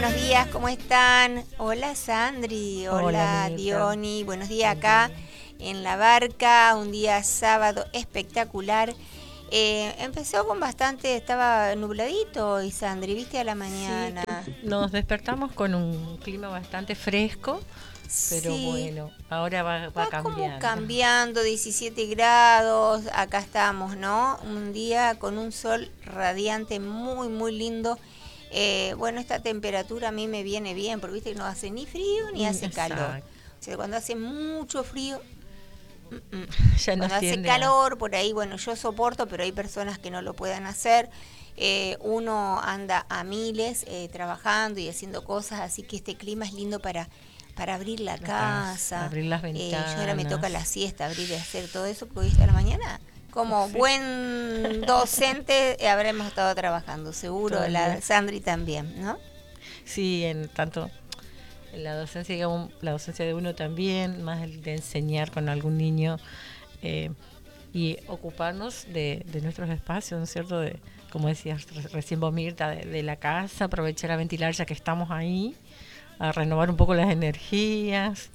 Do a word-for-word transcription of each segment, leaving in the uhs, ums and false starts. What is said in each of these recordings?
buenos días, ¿cómo están? Hola Sandri, hola, Hola, Diony, buenos días buen acá día. en La Barca, un día sábado espectacular. Eh, empezó con bastante, estaba nubladito hoy Sandri, ¿viste? A la Sí, mañana. nos despertamos con un clima bastante fresco, pero Sí, bueno, ahora va, va va como cambiando. cambiando, diecisiete grados, acá estamos, ¿no? Un día con un sol radiante, muy, muy lindo. Eh, bueno, esta temperatura a mí me viene bien, porque viste que no hace ni frío ni Mm, hace calor. Exacto, O sea, cuando hace mucho frío, mm, mm. ya Cuando nos hace tiende a... calor, por ahí, bueno, yo soporto, pero hay personas que no lo puedan hacer. Eh, uno anda a miles eh, trabajando y haciendo cosas, así que este clima es lindo para, para abrir la La casa, casa. abrir las Eh, yo ahora me toca la ventanas. siesta, abrir y hacer todo eso, porque hoy está la mañana. Como Sí, buen docente eh, habremos estado trabajando, todo seguro, el día. la Sandri también, ¿no? Sí, en tanto en la docencia, digamos, la docencia de uno también, más el de enseñar con algún niño eh, y ocuparnos de, de nuestros espacios, ¿no es cierto? De, como decías re- recién vos, Mirta, de, de la casa, aprovechar a ventilar ya que estamos ahí, a renovar un poco las energías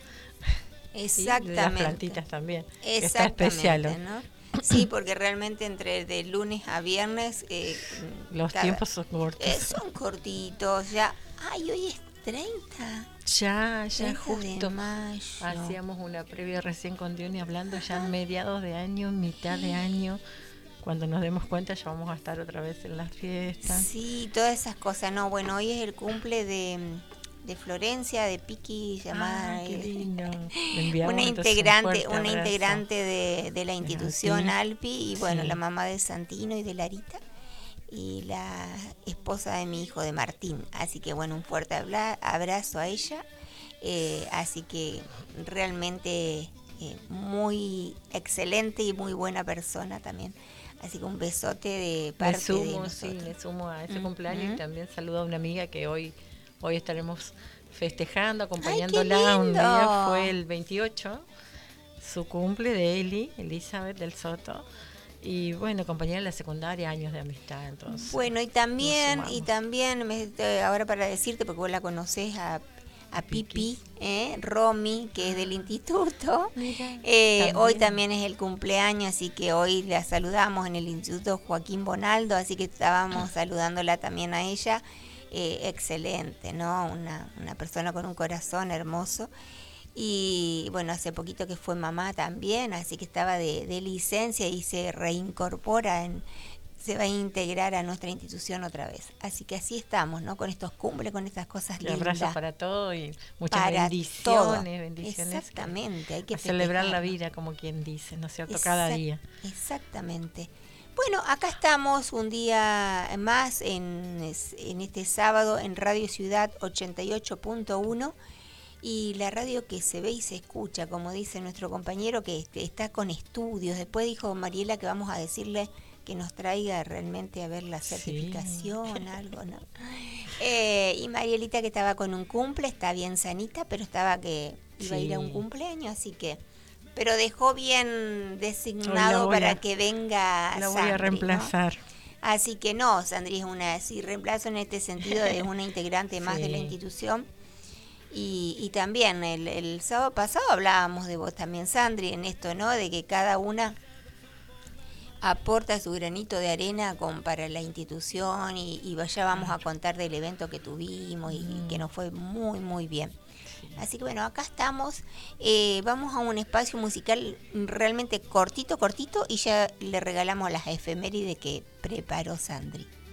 y de las Exactamente, plantitas también, que está especial exactamente, hoy. ¿no? Sí, porque realmente entre de lunes a viernes, eh, Los cada, tiempos son eh, cortos. son cortitos, ya. Ay, hoy es treinta, Ya, ya treinta de justo mayo. hacíamos una previa recién con Diony hablando ya en mediados de año, mitad de año. Cuando nos demos cuenta ya vamos a estar otra vez en las fiestas. Sí, todas esas cosas. No, bueno, hoy es el cumple de, de Florencia, de Piki, Ah, llamada qué eh, lindo. Le una enviamos entonces un integrante, fuerte una abrazo integrante de, de la de institución Alpi. Alpi, y bueno, la Sí, mamá de Santino y de Larita, y la esposa de mi hijo, de Martín. Así que bueno, un fuerte abla- abrazo a ella. Eh, así que realmente eh, muy excelente y muy buena persona también. Así que un besote de me parte de sumo, sí, nosotros. me sumo a ese cumpleaños y Ujú. también saludo a una amiga que hoy, hoy estaremos festejando, ¡Ay, qué acompañándola. Un día fue lindo! el veintiocho, su cumple de Eli, Elizabeth del Soto. Y bueno, compañera de la secundaria, años de amistad, entonces Bueno, y nos también, y sumamos. también, me, te- ahora para decirte, porque vos la conocés a, A a Piqui. Pipi, ¿eh? Romy, que es del Ah, instituto. mira, Eh, hoy también. también es el cumpleaños, así que hoy la saludamos en el Instituto Joaquín Bonaldo, así que estábamos saludándola también a ella. Eh, excelente, ¿no? Una, una persona con un corazón hermoso. Y bueno, hace poquito que fue mamá también, así que estaba de, de licencia y se reincorpora en, se va a integrar a nuestra institución otra vez. Así que así estamos, ¿no? Con estos cumples, con estas cosas Que abrazo lindas. para todo y muchas Para todo. bendiciones, bendiciones que Exactamente, hay que a celebrar la festejarlo. vida, como quien dice, ¿no es cierto? Cada Exact- día. exactamente. Bueno, acá estamos un día más en, es- en este sábado en Radio Ciudad ochenta y ocho punto uno, y la radio que se ve y se escucha, como dice nuestro compañero que este, está con estudios. Después dijo Mariela que vamos a decirle que nos traiga realmente a ver la Sí. certificación, algo, ¿no? Eh, y Marielita, que estaba con un cumple, está bien sanita, pero estaba que iba a ir a un Sí. cumpleaños, así que... Pero dejó bien Hoy la designado voy para a, que venga la voy a Sandri, ¿no? reemplazar. Así que no, Sandri es una, sí, reemplazo en este sentido, es una integrante más de la Sí. institución. Y, y también el, el sábado pasado hablábamos de vos también, Sandri, en esto, ¿no? De que cada una aporta su granito de arena con, para la institución, y, y ya vamos a Claro. contar del evento que tuvimos y, y que Mm, nos fue muy, muy bien. sí. Así que bueno, acá estamos. Eh, vamos a un espacio musical realmente cortito, cortito, y ya le regalamos las efemérides que preparó Sandri.